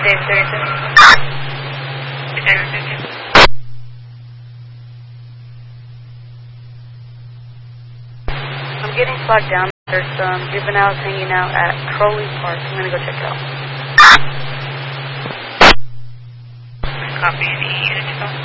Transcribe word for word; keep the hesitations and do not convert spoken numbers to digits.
David thirty-six. David thirty-six. I'm getting flagged down. There's some juveniles hanging out at Crowley Park. I'm going to go check it out. Copy. Any unit to go?